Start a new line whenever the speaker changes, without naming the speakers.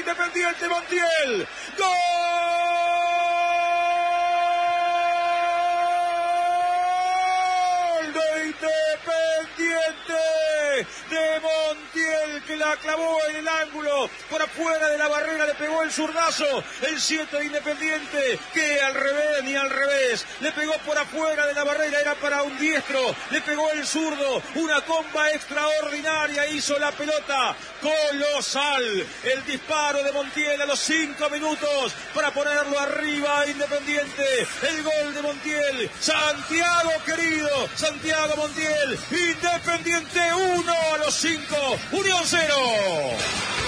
Independiente Montiel. ¡Gol de Independiente! De Montiel, que la clavó en el ángulo, por afuera de la barrera le pegó el zurdazo, el 7 de Independiente, que al revés ni al revés, le pegó por afuera de la barrera, era para un diestro, le pegó el zurdo, una comba extraordinaria, hizo la pelota colosal, el disparo de Montiel a los 5 minutos, para ponerlo arriba a Independiente, el gol de Montiel, Santiago querido, Santiago Montiel, Independiente 1 a los 5, Unión 0.